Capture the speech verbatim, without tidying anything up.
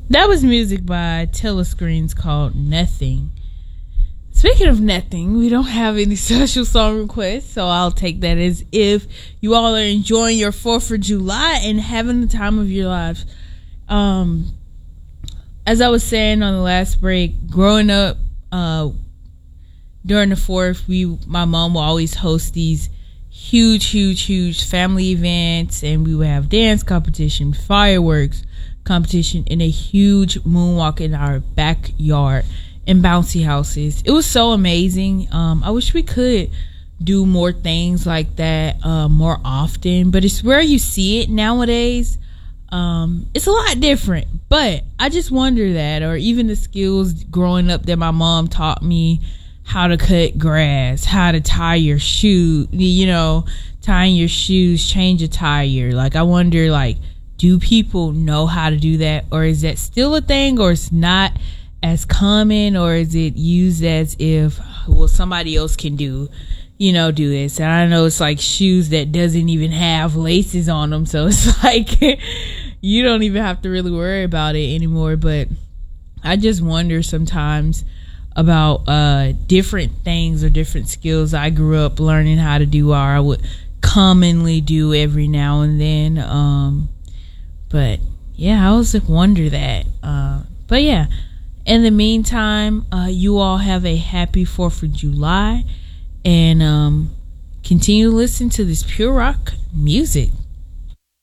That was music by Telescreens called Nothing. Speaking of nothing, we don't have any special song requests, so I'll take that as if you all are enjoying your fourth of July and having the time of your lives. Um, as I was saying on the last break, growing up, uh, during the fourth, we, my mom will always host these huge, huge, huge family events, and we would have dance competition, fireworks competition, and a huge moonwalk in our backyard. And bouncy houses. It was so amazing. Um, I wish we could do more things like that uh, more often, but it's where you see it nowadays. Um, it's a lot different, but I just wonder that, or even the skills growing up that my mom taught me, how to cut grass, how to tie your shoe, you know, tying your shoes, change a tire. Like, I wonder, like, do people know how to do that, or is that still a thing, or it's not as common, or is it used as if, well, somebody else can do, you know, do this? And I know it's like shoes that doesn't even have laces on them, so it's like you don't even have to really worry about it anymore. But I just wonder sometimes about uh different things or different skills I grew up learning how to do, or I would commonly do every now and then. Um but yeah, I always like wonder that. Uh but yeah, in the meantime, uh, you all have a happy fourth of July, and um, continue to listen to this pure rock music.